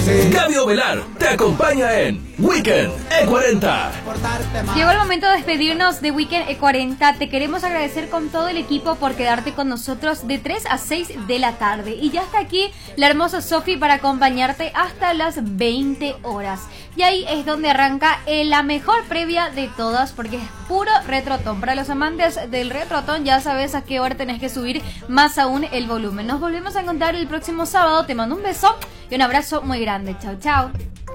Gaby Ovelar te acompaña en Weekend E40. Llegó el momento de despedirnos de Weekend E40. Te queremos agradecer con todo el equipo por quedarte con nosotros de 3 a 6 de la tarde. Y ya está aquí la hermosa Sofi para acompañarte hasta las 20 horas. Y ahí es donde arranca la mejor previa de todas, porque es puro retrotón. Para los amantes del retrotón ya sabes a qué hora tenés que subir más aún el volumen. Nos volvemos a encontrar el próximo sábado. Te mando un beso y un abrazo muy grande. Chao, chao.